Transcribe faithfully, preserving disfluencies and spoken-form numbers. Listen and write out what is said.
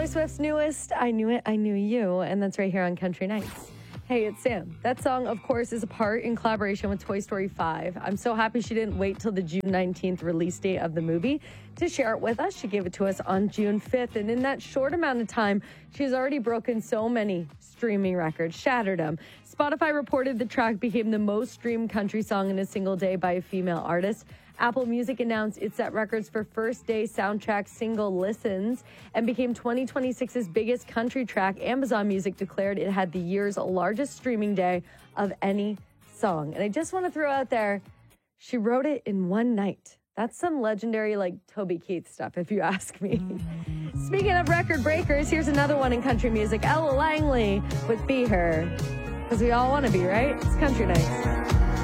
Taylor Swift's newest, I Knew It, I Knew You, and that's right here on Country Nights. Hey, it's Sam. That song, of course, is a part in collaboration with Toy Story five. I'm so happy she didn't wait till the June nineteenth release date of the movie to share it with us. She gave it to us on June fifth, and in that short amount of time, she's already broken so many streaming records, shattered them. Spotify reported the track became the most streamed country song in a single day by a female artist. Apple Music announced it set records for first day soundtrack single listens and became twenty twenty-six's biggest country track. Amazon Music declared it had the year's largest streaming day of any song. And I just want to throw out there, she wrote it in one night. That's some legendary, like, Toby Keith stuff, if you ask me. Speaking of record breakers, here's another one in country music. Ella Langley with Be Her. Because we all want to be, right? It's Country Nights.